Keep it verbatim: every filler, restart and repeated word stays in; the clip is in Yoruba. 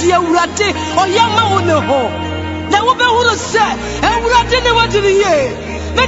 ye urate o yama wo ne ho na wo be hu no se e urate ne wa diri ye